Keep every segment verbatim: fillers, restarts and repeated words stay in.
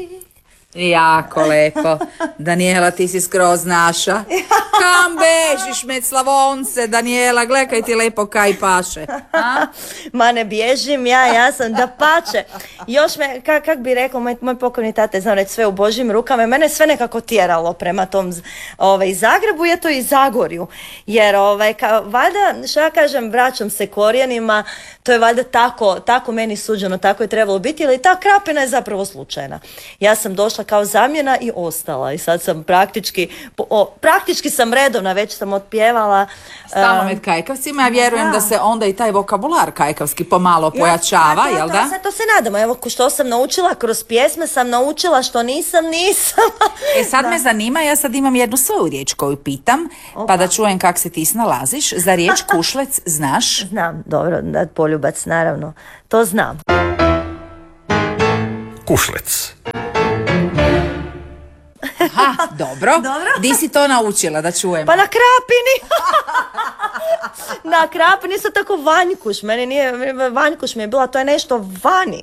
Jako lepo. Danijela, ti si skroz naša. Kam bežiš med Slavonce, Danijela, gledaj kaj ti lepo kaj paše. A? Ma ne bježim ja, ja sam da pače. Još me, kak, kak bi rekao moj, moj pokojni tata, znam reći, sve u Božjim rukama, mene sve nekako tjeralo prema tom ovaj, Zagrebu, je to i Zagorju. Jer ovaj, ka, valjda, što ja kažem, vraćam se korijenima, to je valjda tako, tako meni suđeno, tako je trebalo biti, ali ta Krapina je zapravo slučajna. Ja sam došla kao zamjena i ostala i sad sam praktički, o, praktički sam redovna, već sam otpjevala. Stalno med kajkavcima, ja vjerujem da. da se onda i taj vokabular kajkavski pomalo pojačava, ja, jel da? Sad to se nadamo, evo što sam naučila, kroz pjesme sam naučila, što nisam, nisam. E sad da. me zanima, ja sad imam jednu svoju riječ koju pitam, Opa. pa da čujem kak se ti snalaziš. Za riječ kušlec znaš? Znam, dobro, da, poljubac, naravno, to znam. Kušlec. Aha, dobro. Dobro. Di si to naučila da čujemo? Pa na Krapini. Na Krapini isto tako Vanjkuš. Meni nije, Vanjkuš mi je bila, to je nešto vani.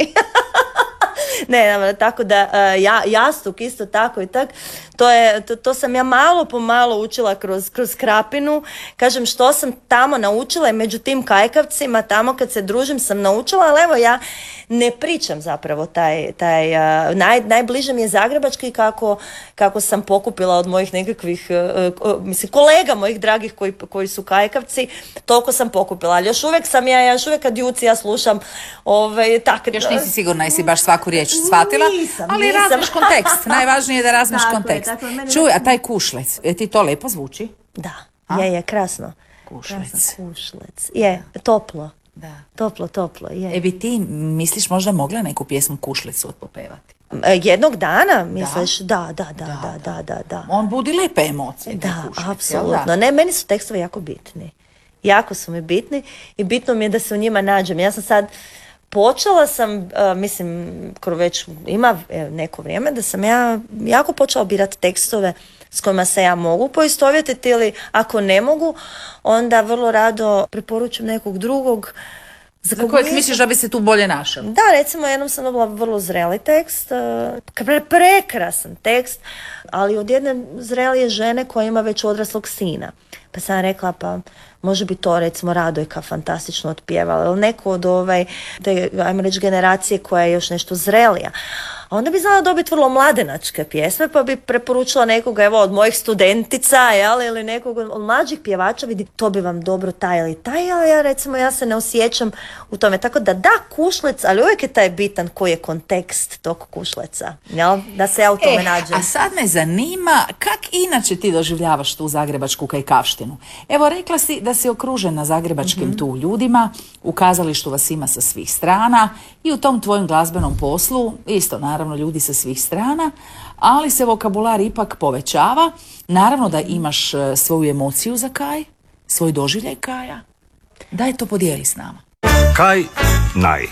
Ne, ne, tako da ja, jastuk isto tako i tak. To, je, to, to sam ja malo po malo učila kroz, kroz Krapinu. Kažem, što sam tamo naučila i među tim kajkavcima, tamo kad se družim sam naučila, ali evo ja ne pričam zapravo taj, taj uh, naj, najbliže mi je zagrebački kako, kako sam pokupila od mojih nekakvih uh, uh, mislim, kolega mojih dragih koji, koji su kajkavci, toliko sam pokupila, ali još uvijek sam ja, ja još uvijek kad juci ja slušam ovaj, tak, još nisi sigurna jesi baš svaku riječ shvatila, nisam, ali nisam. razmiš kontekst, najvažnije je da razmiš tako kontekst. Je, meni... Čuj, a taj kušlec, je ti to lepo zvuči? Da, a? je, je, krasno. Kušlec. Krasno, kušlec. Je, toplo. Da. Toplo, toplo, je. E bi ti, misliš, možda mogla neku pjesmu Kušlecu otpopevati? Jednog dana, misliš? Da, da, da, da, da, da, da, da. On budi lijepe emocije. Da, apsolutno. Ne, meni su tekstovi jako bitni. Jako su mi bitni i bitno mi je da se u njima nađem. Ja sam sad počela sam, uh, mislim, kroz već ima neko vrijeme da sam ja jako počela birati tekstove s kojima se ja mogu poistovjetiti ili ako ne mogu, onda vrlo rado preporučujem nekog drugog. Za, za kojeg misliš da bi se tu bolje našao? Da, recimo jednom sam dobila vrlo zreli tekst, pre, prekrasan tekst, ali od jedne zrelije žene koja ima već odraslog sina. Pa sam rekla, pa može bi to recimo Radojka fantastično otpjevala, ili neko od ovaj, te, ajmo reći, generacije koja je još nešto zrelija. A onda bi znala dobiti vrlo mladenačke pjesme, pa bi preporučila nekoga, evo, od mojih studentica, jel, ili nekog od mlađih pjevača, vidi, to bi vam dobro taj ili taj, ali ja recimo, ja se ne osjećam u tome. Tako da da, kušlec, ali uvijek je taj bitan koji je kontekst tog kušleca, jel, da se ja u tome e, nađem. A sad me zanima, kak inače ti doživljavaš tu zagrebačku kajkavštinu? Evo, rekla si da si okružena zagrebačkim mm-hmm. tu ljudima, u kazalištu vas ima sa svih strana i u tom tvojom glazbenom poslu, isto naravno ljudi sa svih strana, ali se vokabular ipak povećava. Naravno da imaš svoju emociju za kaj, svoj doživljaj kaja. Daj to podijeli s nama. Kaj naj.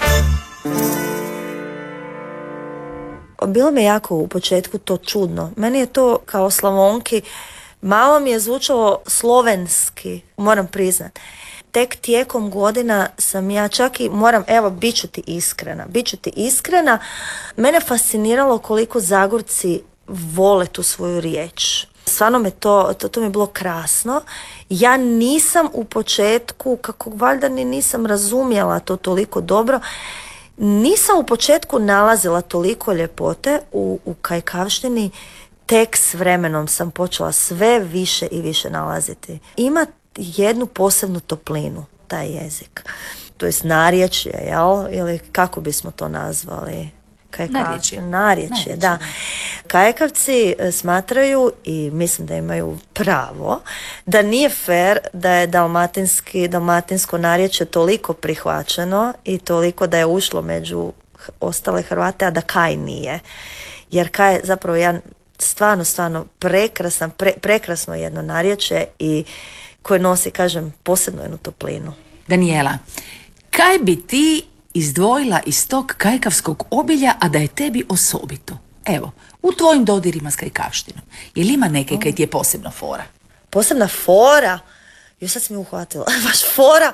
Bilo mi je jako u početku to čudno. Meni je to kao Slavonki malo mi je zvučalo slovenski, moram priznat. Tek tijekom godina sam ja čak i, moram, evo, bit ću ti iskrena, bit ću ti iskrena, mene fasciniralo koliko Zagorci vole tu svoju riječ. Stvarno me to, to, to mi je bilo krasno. Ja nisam u početku, kako valjda ni nisam razumjela to toliko dobro, nisam u početku nalazila toliko ljepote u, u kajkavštini, tek s vremenom sam počela sve više i više nalaziti. Ima jednu posebnu toplinu, taj jezik. To je narječje, jel? Ili kako bismo to nazvali? Narječje. Narječje, da. Kajkavci smatraju, i mislim da imaju pravo, da nije fair da je dalmatinski, dalmatinsko narječje toliko prihvaćeno i toliko da je ušlo među ostale Hrvate, a da kaj nije. Jer kaj je zapravo jedan stvarno, stvarno prekrasan, pre, prekrasno jedno narječje i koje nosi, kažem, posebno jednu toplinu. Danijela, kaj bi ti izdvojila iz tog kajkavskog obilja, a da je tebi osobito? Evo, u tvojim dodirima s kajkavštinom. Je li ima neke kaj ti je posebna fora? Posebna fora? Jo, sad si mi uhvatila. Baš fora.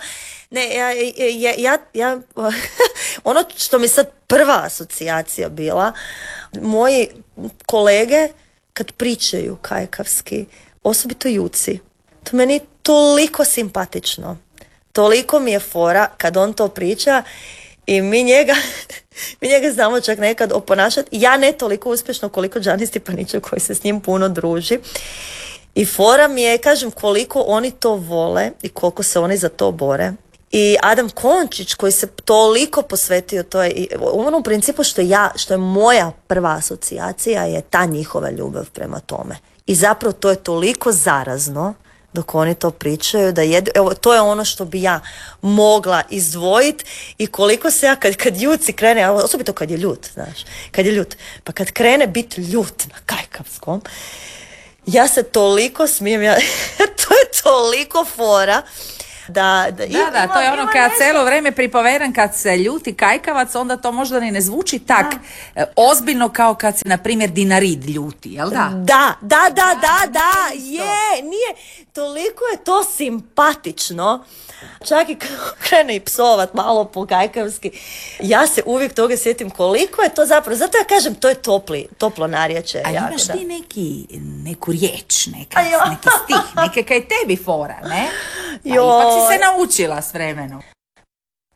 Ne, ja, ja, ja, ja ono što mi sad prva asocijacija bila, moji kolege kad pričaju kajkavski, osobito juci, to meni toliko simpatično. Toliko mi je fora kad on to priča i mi njega, mi njega znamo čak nekad oponašati. Ja ne toliko uspješno koliko Gianni Stipaničev koji se s njim puno druži. I fora mi je, kažem, koliko oni to vole i koliko se oni za to bore. I Adam Končić koji se toliko posvetio, to je i u onom principu što ja, što je moja prva asocijacija je ta njihova ljubav prema tome. I zapravo to je toliko zarazno dok oni to pričaju, da jedu, evo, to je ono što bi ja mogla izdvojiti i koliko se ja, kad, kad Juci krene, osobito kad je ljut, znaš, kad je ljut, pa kad krene biti ljut na kajkavskom, ja se toliko smijem, ja, to je toliko fora. Da, da, da, ima, da, to je ono kad nešto... cijelo vrijeme pripovedan kad se ljuti kajkavac, onda to možda ni ne zvuči tak da. ozbiljno kao kad se, na primjer, Dinarid ljuti, jel da? Da, da, da, da, da, je, nije, toliko je to simpatično. Čak i kad krene i psovat malo po kajkavski, ja se uvijek toga sjetim koliko je to zapravo, zato ja kažem to je topli, toplo narječje. A imaš ti neki, neku riječ, neka, neki stih, neke kaj tebi fora, ne? Pa ipak si se naučila s vremenom.